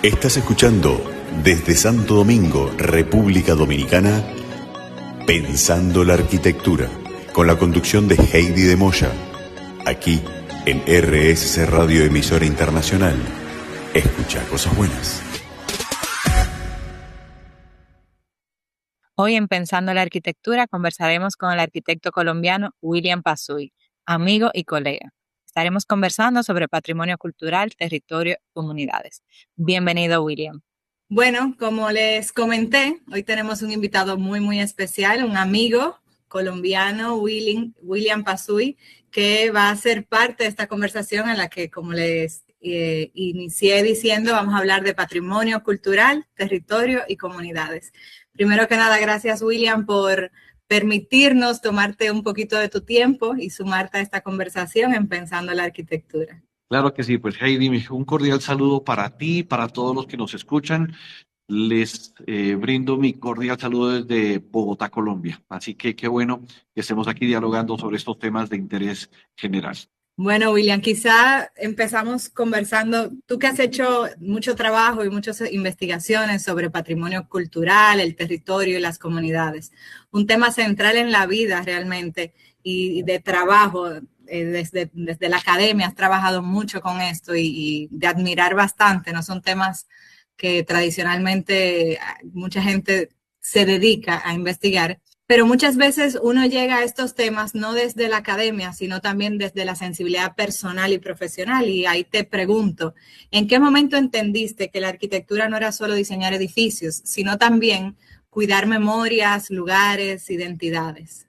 Estás escuchando desde Santo Domingo, República Dominicana, Pensando la Arquitectura, con la conducción de Heidi de Moya, aquí en RSC Radio Emisora Internacional. Escucha cosas buenas. Hoy en Pensando la Arquitectura conversaremos con el arquitecto colombiano William Pazzuy, amigo y colega. Estaremos conversando sobre patrimonio cultural, territorio y comunidades. Bienvenido, William. Bueno, como les comenté, hoy tenemos un invitado muy especial, un amigo colombiano, William Pazzuy, que va a ser parte de esta conversación en la que, como les inicié diciendo, vamos a hablar de patrimonio cultural, territorio y comunidades. Primero que nada, gracias, William, por permitirnos tomarte un poquito de tu tiempo y sumarte a esta conversación en Pensando la Arquitectura. Claro que sí, pues Heidi, un cordial saludo para ti, para todos los que nos escuchan. Les brindo mi cordial saludo desde Bogotá, Colombia. Así que qué bueno que estemos aquí dialogando sobre estos temas de interés general. Bueno, William, quizá empezamos conversando, tú que has hecho mucho trabajo y muchas investigaciones sobre patrimonio cultural, el territorio y las comunidades, un tema central en la vida realmente y de trabajo, desde la academia has trabajado mucho con esto y de admirar bastante, no son temas que tradicionalmente mucha gente se dedica a investigar. Pero muchas veces uno llega a estos temas no desde la academia, sino también desde la sensibilidad personal y profesional. Y ahí te pregunto, ¿en qué momento entendiste que la arquitectura no era solo diseñar edificios, sino también cuidar memorias, lugares, identidades?